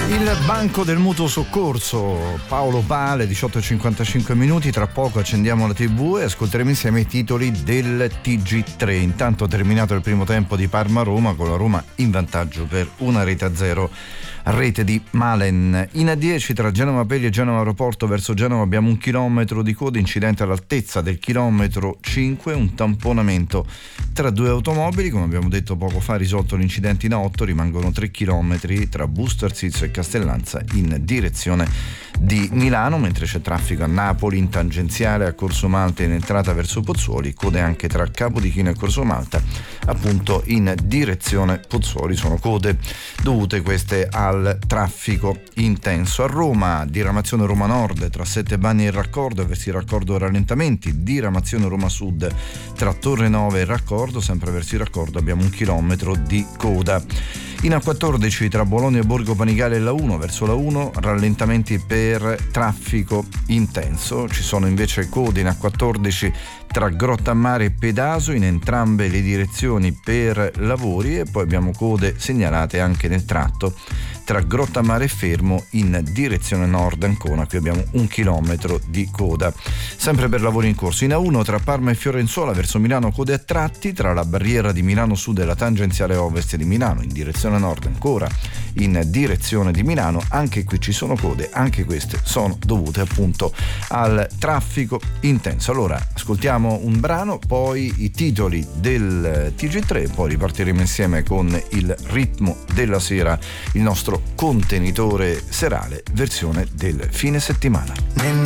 Il banco del mutuo soccorso, Paolo Pale, 18:55, tra poco accendiamo la TV e ascolteremo insieme i titoli del TG3. Intanto terminato il primo tempo di Parma-Roma, con la Roma in vantaggio per 1-0, rete di Malen. In A10 tra Genova Peli e Genova Aeroporto verso Genova abbiamo 1 chilometro di coda, incidente all'altezza del chilometro 5, un tamponamento tra due automobili, come abbiamo detto poco fa risolto l'incidente in A8, rimangono 3 chilometri tra Busto Arsizio e Castellanza in direzione di Milano, mentre c'è traffico a Napoli in tangenziale a Corso Malta in entrata verso Pozzuoli, code anche tra Capodichino e Corso Malta appunto in direzione Pozzuoli, sono code dovute queste al traffico intenso. A Roma, diramazione Roma Nord tra Sette Banni e il Raccordo, verso il Raccordo rallentamenti, diramazione Roma Sud tra Torre Nove e il Raccordo, sempre verso il Raccordo abbiamo 1 chilometro di coda. In A14 tra Bologna e Borgo Panigale e la 1, verso la 1 rallentamenti per traffico intenso, ci sono invece code in A14 tra Grottammare e Pedaso in entrambe le direzioni per lavori, e poi abbiamo code segnalate anche nel tratto tra Grottammare e Fermo in direzione nord Ancona, qui abbiamo 1 chilometro di coda, sempre per lavori in corso. In A1 tra Parma e Fiorenzuola verso Milano code a tratti tra la barriera di Milano Sud e la tangenziale ovest di Milano in direzione nord ancora in direzione di Milano, anche qui ci sono code, anche queste sono dovute appunto al traffico intenso. Allora ascoltiamo un brano, poi i titoli del TG3, poi ripartiremo insieme con il ritmo della sera, il nostro contenitore serale versione del fine settimana.